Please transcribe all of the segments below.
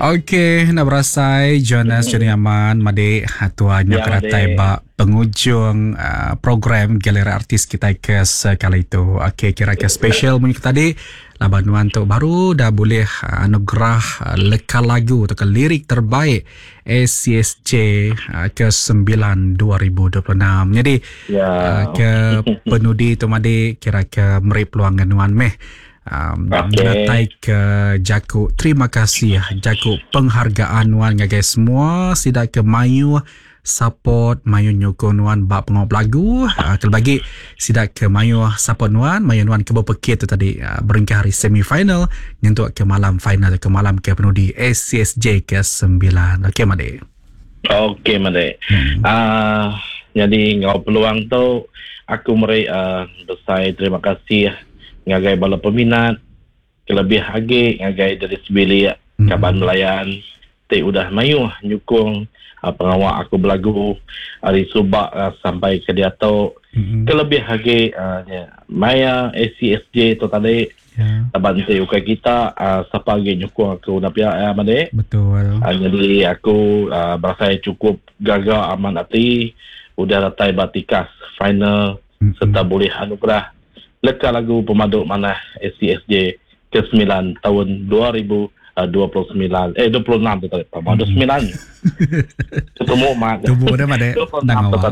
Okey, nak berasai Jonas Juniaman Made hatuanya keratai ba penghujung program Galeri Artis kita ke sekali itu. Okey, kira-kira special punya tadi labanuan tu baru dah boleh anugerah leka lagu atau lirik terbaik ACSJ ke-9 2026. Jadi ke penudi tu Made kira-kira meri peluang nuan meh. Natai ke Jaku. Terima kasih Jaku penghargaan nuan guys semua sidak ke mayu support mayu nyokong nuan bak pengop lagu kelbagi sidak ke mayu support nuan mayu nuan ke berpekit tu tadi berengkah hari semifinal nyentuh ke malam final ke malam ke penudi ACSJ ke-9. Okey Made. Okey Made. Jadi ngau peluang tu aku meri besar terima kasih ngagai bala peminat kelebih hagi ngagai dari sebili kaban melayan te udah mayu nyukung pengawal aku belagu hari subak sampai ke dia tu kelebih hagi maya ACSJ tu tadi taban te ukai kita siapa lagi nyukung aku dah pihak Made. Betul. Jadi aku berasa cukup gagah aman hati udah datai batikas final serta boleh anugerah leka lagu pemaduk mana ACSJ ke-9 tahun 2029 26 tu tadi pemaduk 9 ketemu mak tubuh dah Made nang awak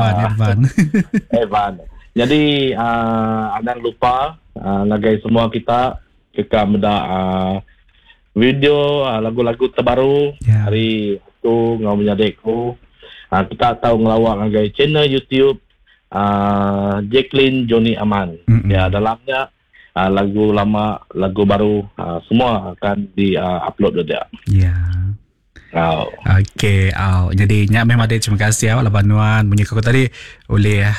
Evan. Jadi anang lupa lagai semua kita kekam dah video lagu-lagu terbaru hari aku ngau menyadekku kita tahu ngelawak ngagai channel YouTube Jacqueline Johnny Aman. Ya dalamnya lagu lama, lagu baru semua akan di-upload dia. Ya. Okey, jadi nyak memang ada terima kasih labanuan bunyi kau tadi oleh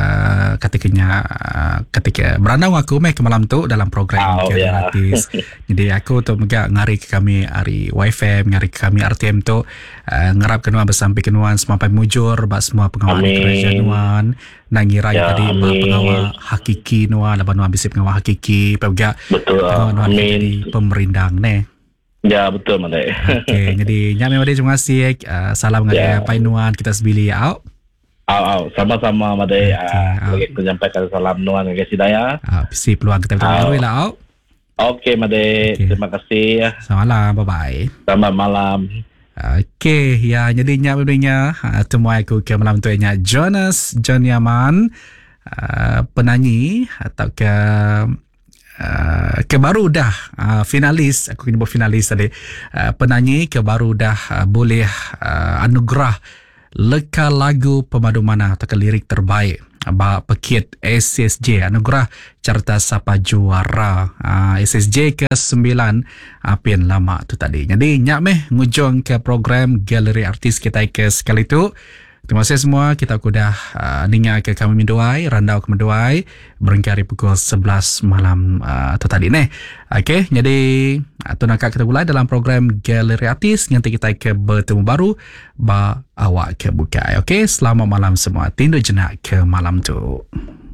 ketika berandang aku ke malam tu dalam program Artis. Jadi aku tu megak ngari ke kami hari YFM, ngari ke kami RTM tu ngarap kenuan bersampai kenuan semampai mujur bak semua pengawal kerajaan nuan nangira tadi pengawal hakiki nuan labanuan bisi pengawal hakiki pegak nuan jadi pemerindang ne. Ya betul Made. Okey, jadi nyami Made terima kasih. Salam ngaya painuan kita sebili out. Sama-sama Made. Bagi menyampaikan salam nuan ke sidaya. Bisi peluang kita bertemu lah out. Okey Made, terima kasih. Selamat malam, bye-bye. Selamat malam. Okey, ya jadi nyaminya temu aku ke malam tu nya Jonas Juniaman penyanyi atau ke baru dah finalis, aku kena buat finalis tadi, penyanyi ke baru dah boleh anugerah leka lagu pemadu mana atau ke lirik terbaik pekit ACSJ anugerah carta sapa juara ACSJ ke-9 pian lama tu tadi. Jadi nyak meh ngujung ke program Galeri Artis kita ke sekali tu. Terima kasih semua. Kita sudah ninga ke kami Menduai, randau ke Menduai berengkari pukul 11 malam tu tadi ni. Okey, jadi tu nak kita mulai dalam program Galeri Artis. Nanti kita ke bertemu baru ba awak ke bukai. Okey, selamat malam semua. Tindu jenak ke malam tu.